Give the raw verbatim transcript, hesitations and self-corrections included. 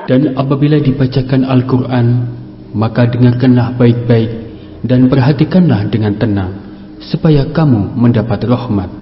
Dan apabila dibacakan Al-Quran, maka dengarkanlah baik-baik dan perhatikanlah dengan tenang, supaya kamu mendapat rahmat.